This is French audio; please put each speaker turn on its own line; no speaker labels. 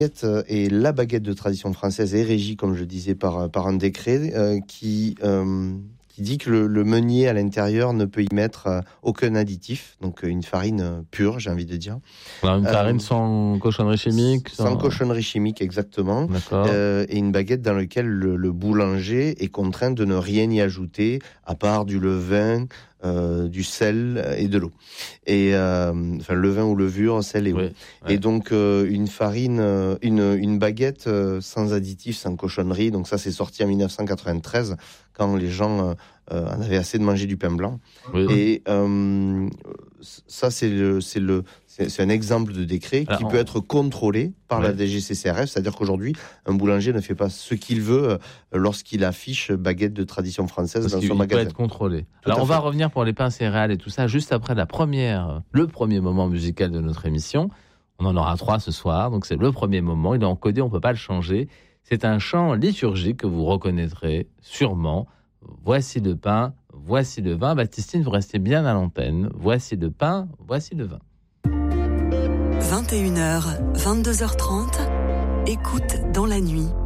Et la baguette de tradition française est régie, comme je disais, par un décret qui dit que le meunier à l'intérieur ne peut y mettre aucun additif, donc une farine pure, j'ai envie de dire.
Alors une farine sans cochonnerie chimique
Sans cochonnerie chimique, exactement.
D'accord.
Et une baguette dans laquelle le boulanger est contraint de ne rien y ajouter, à part du levain, du sel et de l'eau. Et enfin, levain ou levure, sel et eau.
Oui,
Et donc une farine, une baguette sans additif, sans cochonnerie. Donc ça, c'est sorti en 1993 quand les gens en avaient assez de manger du pain blanc.
Oui.
Et ça, c'est un exemple de décret qui peut être contrôlé par la DGCCRF. C'est-à-dire qu'aujourd'hui, un boulanger ne fait pas ce qu'il veut lorsqu'il affiche baguette de tradition française dans son magasin.
Il peut être contrôlé. Alors on va revenir pour les pains céréales et tout ça juste après le premier moment musical de notre émission. On en aura 3 ce soir, donc c'est le premier moment. Il est encodé, on ne peut pas le changer. C'est un chant liturgique que vous reconnaîtrez sûrement. Voici le pain, voici le vin. Baptistine, vous restez bien à l'antenne. Voici le pain, voici le vin.
21h, 22h30, écoute dans la nuit.